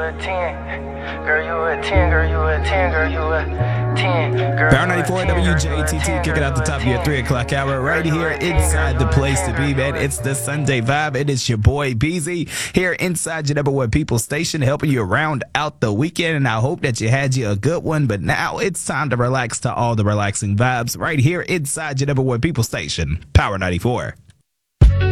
a 10. Girl, you a 10. Girl, you a 10. Girl, you a 10. Girl, Power 94 WJTT kicking out the top of your 3 o'clock hour right here inside the place to be, man. It's the Sunday Vibe. It is your boy BZ here inside your number one people station, helping you round out the weekend. And I hope that you had you a good one. But now it's time to relax to all the relaxing vibes right here inside your number one people station, Power 94.